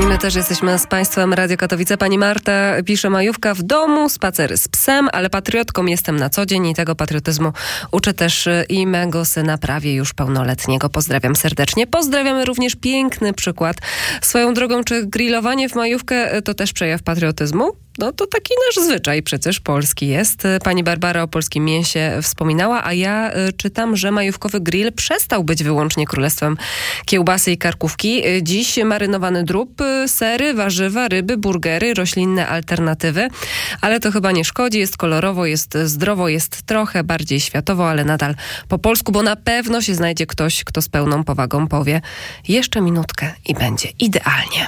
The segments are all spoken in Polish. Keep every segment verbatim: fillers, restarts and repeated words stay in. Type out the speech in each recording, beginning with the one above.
My też jesteśmy z Państwem Radio Katowice. Pani Marta pisze: majówka w domu, spacery z psem, ale patriotką jestem na co dzień i tego patriotyzmu uczę też i mego syna, prawie już pełnoletniego. Pozdrawiam serdecznie. Pozdrawiamy również piękny przykład. Swoją drogą, czy grillowanie w majówkę to też przejaw patriotyzmu? No to taki nasz zwyczaj przecież polski jest. Pani Barbara o polskim mięsie wspominała, a ja czytam, że majówkowy grill przestał być wyłącznie królestwem kiełbasy i karkówki. Dziś marynowany drób, sery, warzywa, ryby, burgery, roślinne alternatywy. Ale to chyba nie szkodzi, jest kolorowo, jest zdrowo, jest trochę bardziej światowo, ale nadal po polsku, bo na pewno się znajdzie ktoś, kto z pełną powagą powie: jeszcze minutkę i będzie idealnie.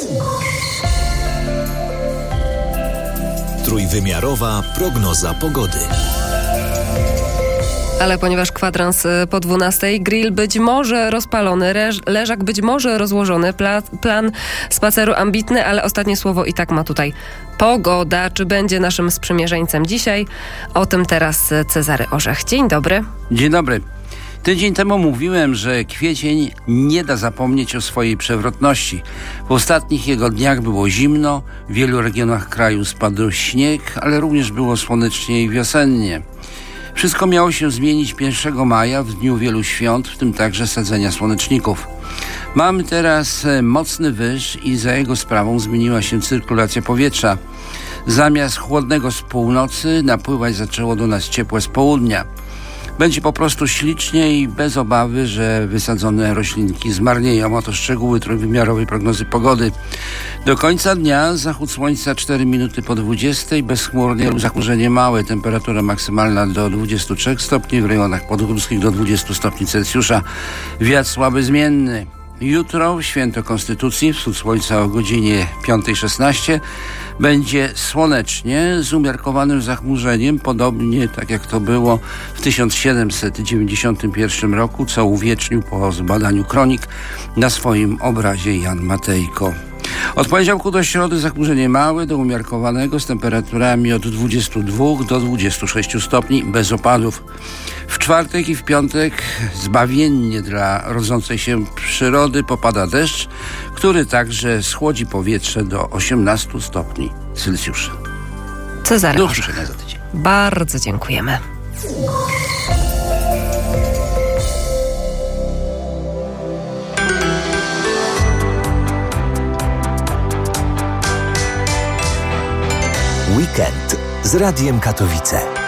Trójwymiarowa prognoza pogody. Ale ponieważ kwadrans po dwunastej, grill być może rozpalony, reż, leżak być może rozłożony, pla, plan spaceru ambitny, ale ostatnie słowo i tak ma tutaj pogoda. Czy będzie naszym sprzymierzeńcem dzisiaj? O tym teraz Cezary Orzech. Dzień dobry. Dzień dobry. Tydzień temu mówiłem, że kwiecień nie da zapomnieć o swojej przewrotności. W ostatnich jego dniach było zimno, w wielu regionach kraju spadł śnieg, ale również było słonecznie i wiosennie. Wszystko miało się zmienić pierwszego maja, w dniu wielu świąt, w tym także sadzenia słoneczników. Mamy teraz mocny wyż i za jego sprawą zmieniła się cyrkulacja powietrza. Zamiast chłodnego z północy napływać zaczęło do nas ciepłe z południa. Będzie po prostu ślicznie i bez obawy, że wysadzone roślinki zmarnieją. Oto szczegóły trójwymiarowej prognozy pogody. Do końca dnia zachód słońca cztery minuty po dwudziestej, bezchmurnie lub zachmurzenie małe. Temperatura maksymalna do dwudziestu trzech stopni, w rejonach podgórskich do dwudziestu stopni Celsjusza. Wiatr słaby zmienny. Jutro, święto Konstytucji, wschód słońca o godzinie piątej szesnaście. Będzie słonecznie, z umiarkowanym zachmurzeniem, podobnie tak jak to było w tysiąc siedemset dziewięćdziesiątym pierwszym roku, co uwiecznił po zbadaniu kronik na swoim obrazie Jan Matejko. Od poniedziałku do środy zachmurzenie małe do umiarkowanego z temperaturami od dwudziestu dwóch do dwudziestu sześciu stopni, bez opadów. W czwartek i w piątek zbawiennie dla rodzącej się przyrody popada deszcz, który także schłodzi powietrze do osiemnastu stopni Celsjusza. Cezary Do Orzech. usłyszenia za tydzień. Bardzo dziękujemy. Weekend z Radiem Katowice.